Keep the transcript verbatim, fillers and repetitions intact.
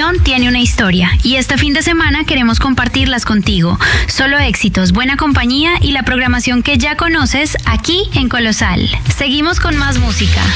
canción tiene una historia y este fin de semana queremos compartirlas contigo. Solo éxitos, buena compañía y la programación que ya conoces aquí en Colosal. Seguimos con más música.